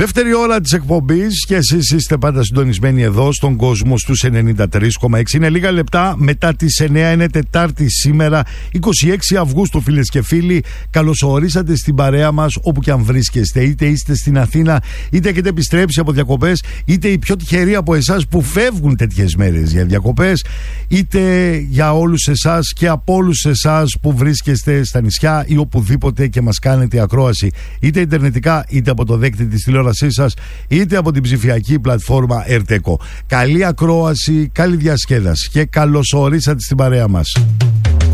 Δεύτερη ώρα της εκπομπής και εσείς είστε πάντα συντονισμένοι εδώ στον κόσμο στους 93,6. Είναι λίγα λεπτά μετά τις 9, είναι Τετάρτη σήμερα 26 Αυγούστου, φίλες και φίλοι. Καλώς ορίσατε στην παρέα μας όπου και αν βρίσκεστε. Είτε είστε στην Αθήνα, είτε έχετε επιστρέψει από διακοπές, είτε οι πιο τυχεροί από εσάς που φεύγουν τέτοιες μέρες για διακοπές, είτε για όλους εσάς και από όλους εσάς που βρίσκεστε στα νησιά ή οπουδήποτε και μας κάνετε ακρόαση, είτε ιντερνετικά είτε από το δέκτη της τηλεόρασής σας, είτε από την ψηφιακή πλατφόρμα Ερτέκο. Καλή ακρόαση, καλή διασκέδαση και καλώς ορίσατε στην παρέα μας.